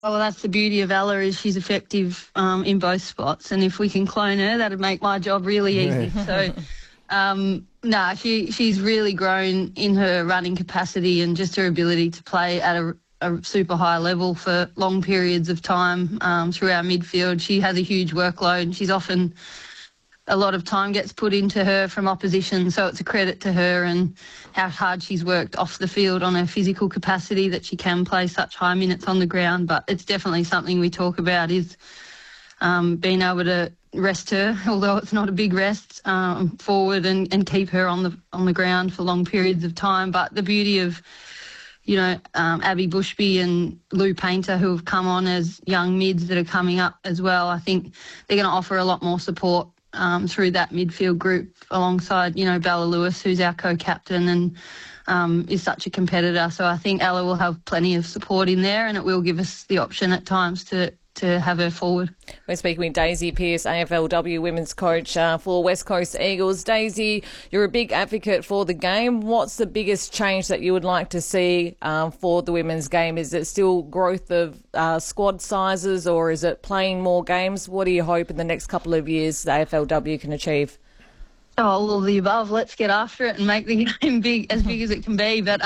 Well, that's the beauty of Ella, is she's effective in both spots, and if we can clone her, that'd make my job really easy. So, she's really grown in her running capacity and just her ability to play at a super high level for long periods of time through our midfield. She has a huge workload, and she's often, a lot of time gets put into her from opposition, so it's a credit to her and how hard she's worked off the field on her physical capacity that she can play such high minutes on the ground. But it's definitely something we talk about, is being able to rest her, although it's not a big rest, forward and keep her on the ground for long periods of time. But the beauty of, Abby Bushby and Lou Painter, who have come on as young mids that are coming up as well, I think they're going to offer a lot more support through that midfield group alongside, Bella Lewis, who's our co-captain and is such a competitor. So I think Ella will have plenty of support in there, and it will give us the option at times to have her forward. We're speaking with Daisy Pearce, AFLW women's coach for West Coast Eagles. Daisy, you're a big advocate for the game. What's the biggest change that you would like to see for the women's game? Is it still growth of squad sizes, or is it playing more games? What do you hope in the next couple of years the AFLW can achieve? Oh, all of the above. Let's get after it and make the game as big as it can be. But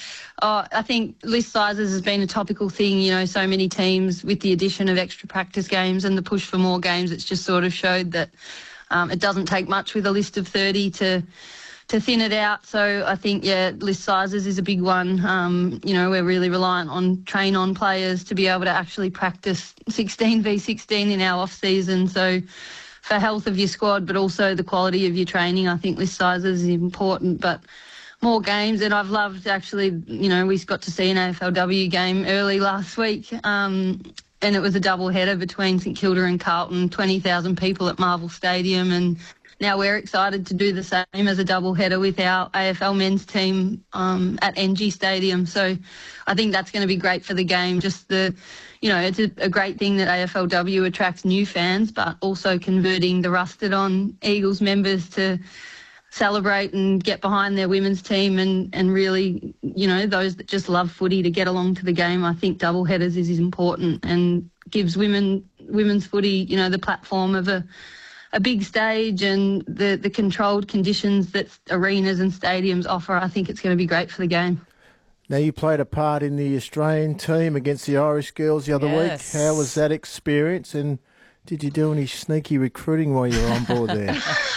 I think list sizes has been a topical thing. So many teams, with the addition of extra practice games and the push for more games, it's just sort of showed that it doesn't take much with a list of 30 to thin it out. So I think, list sizes is a big one. We're really reliant on train-on players to be able to actually practice 16v16 in our off-season. So for health of your squad, but also the quality of your training, I think list sizes is important. But more games, and I've loved, actually, we got to see an AFLW game early last week, and it was a double header between St Kilda and Carlton, 20,000 people at Marvel Stadium, and now we're excited to do the same as a double header with our AFL men's team at NG Stadium. So I think that's going to be great for the game. Just it's a great thing that AFLW attracts new fans, but also converting the rusted-on Eagles members to celebrate and get behind their women's team and really, those that just love footy to get along to the game. I think double headers is important and gives women's footy, the platform of a big stage and the controlled conditions that arenas and stadiums offer. I think it's going to be great for the game. Now, you played a part in the Australian team against the Irish girls the other week. How was that experience, and did you do any sneaky recruiting while you were on board there?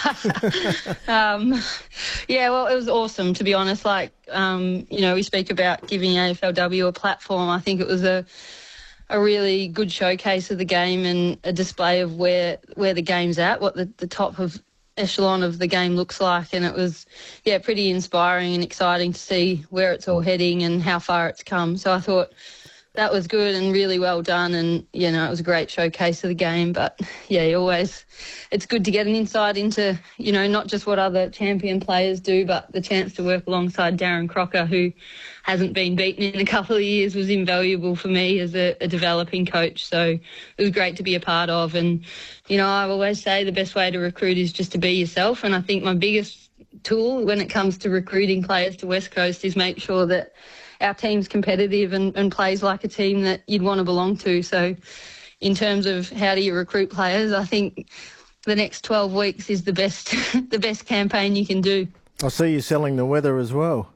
Well, it was awesome, to be honest. We speak about giving AFLW a platform. I think it was a really good showcase of the game and a display of where the game's at, what the top of echelon of the game looks like, and it was pretty inspiring and exciting to see where it's all heading and how far it's come. So I thought that was good and really well done, and it was a great showcase of the game. But it's good to get an insight into not just what other champion players do, but the chance to work alongside Darren Crocker, who hasn't been beaten in a couple of years, was invaluable for me as a developing coach. So it was great to be a part of. And I always say the best way to recruit is just to be yourself, and I think my biggest tool when it comes to recruiting players to West Coast is make sure that our team's competitive and plays like a team that you'd want to belong to. So in terms of how do you recruit players, I think the next 12 weeks is the best the best campaign you can do. I see you selling the weather as well.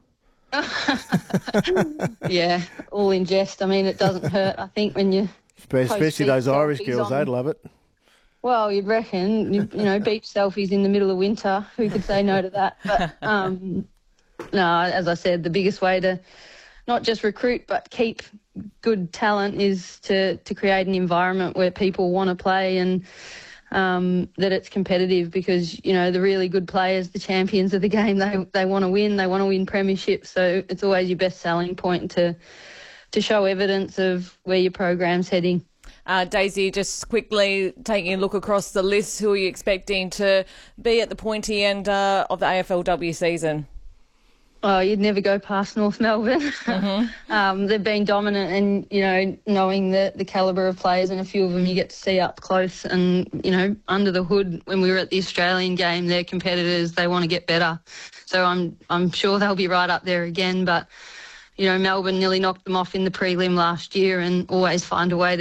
Yeah, all in jest. I mean, it doesn't hurt, I think, when you... Especially those Irish girls, they'd love it. Well, you'd reckon, beach selfies in the middle of winter. Who could say no to that? But, no, as I said, the biggest way to not just recruit but keep good talent is to create an environment where people want to play and that it's competitive, because, the really good players, the champions of the game, they want to win. They want to win premierships. So it's always your best selling point to show evidence of where your program's heading. Daisy, just quickly taking a look across the list, who are you expecting to be at the pointy end of the AFLW season? Oh, you'd never go past North Melbourne. Mm-hmm. They've been dominant, and, knowing the calibre of players, and a few of them you get to see up close and, under the hood. When we were at the Australian game, they're competitors, they want to get better. So I'm sure they'll be right up there again. But, Melbourne nearly knocked them off in the prelim last year and always find a way